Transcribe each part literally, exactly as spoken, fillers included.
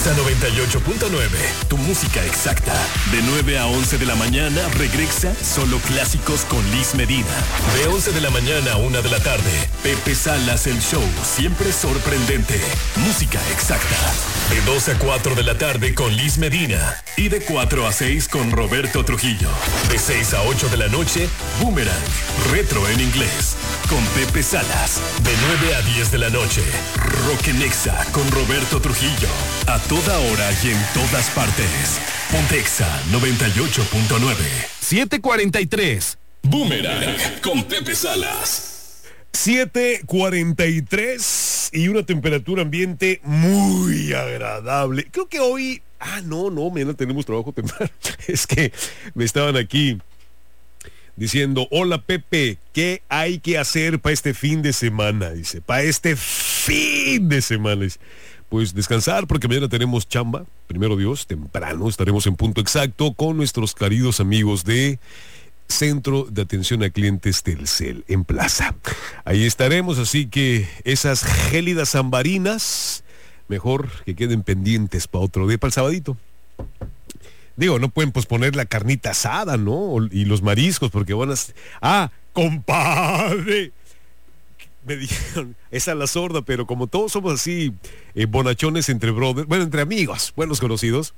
Exa noventa y ocho punto nueve, tu música exacta. De nueve a once de la mañana, regresa Solo Clásicos con Liz Medina. De once de la mañana a una de la tarde, Pepe Salas el show, siempre sorprendente. Música exacta. De dos a cuatro de la tarde con Liz Medina. Y de cuatro a seis con Roberto Trujillo. De seis a ocho de la noche, Boomerang, retro en inglés, con Pepe Salas. De nueve a diez de la noche, Rock en Exa con Roberto Trujillo. A toda hora y en todas partes. Ponte Exa noventa y ocho punto nueve. siete cuarenta y tres. Boomerang con Pepe Salas. siete cuarenta y tres y una temperatura ambiente muy agradable. Creo que hoy... Ah, no, no, mañana tenemos trabajo temprano. Es que me estaban aquí diciendo, hola Pepe, ¿qué hay que hacer para este fin de semana? Dice, para este fin de semana. Dice, pues descansar porque mañana tenemos chamba. Primero Dios, temprano estaremos en punto exacto con nuestros queridos amigos de Centro de Atención a Clientes Telcel en Plaza. Ahí estaremos, así que esas gélidas ambarinas, mejor que queden pendientes para otro día, para el sabadito. Digo, no pueden posponer la carnita asada, ¿no? Y los mariscos, porque van a... Ah, compadre. Me dijeron, es a la sorda, pero como todos somos así, eh, bonachones entre brothers, bueno, entre amigos, buenos conocidos,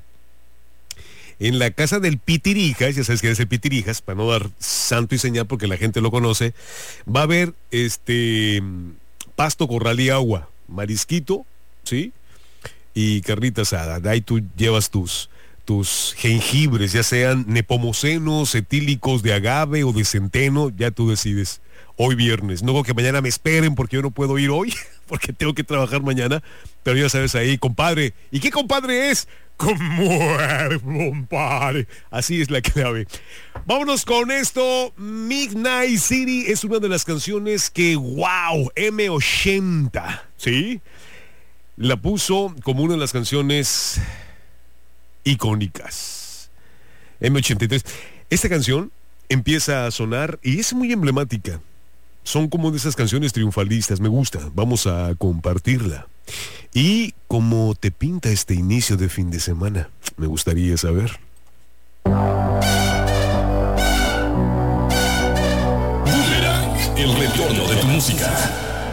en la casa del Pitirijas, ya sabes que es el Pitirijas, para no dar santo y señal porque la gente lo conoce, va a haber este pasto, corral y agua, marisquito, ¿sí? Y carnita asada. De ahí tú llevas tus, tus jengibres, ya sean nepomucenos, etílicos de agave o de centeno, ya tú decides. Hoy viernes, no que mañana me esperen porque yo no puedo ir hoy, porque tengo que trabajar mañana, pero ya sabes ahí, compadre. ¿Y qué compadre es? Compadre. Así es la clave. Vámonos con esto. Midnight City es una de las canciones que, wow, eme ochenta, ¿sí? La puso como una de las canciones icónicas. eme ochenta y tres. Esta canción empieza a sonar y es muy emblemática. Son como de esas canciones triunfalistas, me gusta, vamos a compartirla. Y cómo te pinta este inicio de fin de semana, me gustaría saber. Boomerang, el retorno de tu música.